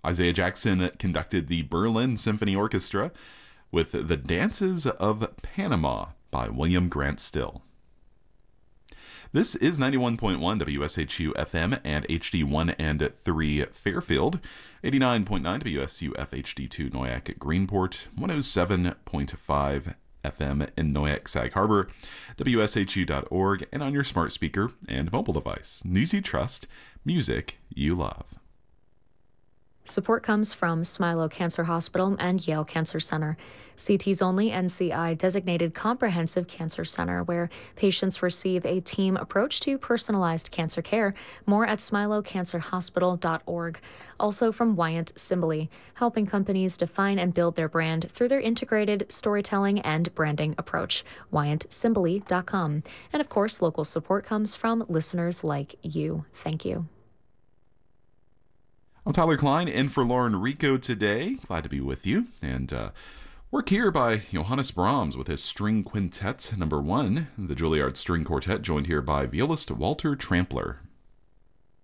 Isaiah Jackson conducted the Berlin Symphony Orchestra with The Dances of Panama by William Grant Still. This is 91.1 WSHU FM and HD1 and 3 Fairfield, 89.9 WSU FHD2 Noyak at Greenport, 107.5 FM in Noyak Sag Harbor, WSHU.org, and on your smart speaker and mobile device. News you trust, music you love. Support comes from Smilow Cancer Hospital and Yale Cancer Center. CT's only NCI-designated comprehensive cancer center where patients receive a team approach to personalized cancer care. More at smilowcancerhospital.org. Also from Wyant Simboli, helping companies define and build their brand through their integrated storytelling and branding approach. WyantSimboli.com. And of course, local support comes from listeners like you. Thank you. I'm Tyler Klein, in for Lauren Rico today. Glad to be with you. And work here by Johannes Brahms with his String Quintet No. 1, the Juilliard String Quartet, joined here by violist Walter Trampler.